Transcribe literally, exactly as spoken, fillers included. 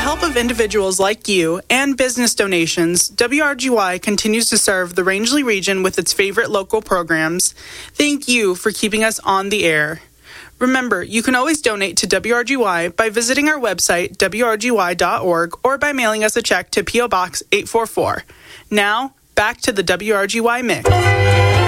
help of individuals like you and business donations, W R G Y continues to serve the Rangeley region with its favorite local programs. Thank you for keeping us on the air. Remember, you can always donate to W R G Y by visiting our website, W R G Y dot org, or by mailing us a check to P O Box eight four four. Now, back to the W R G Y mix.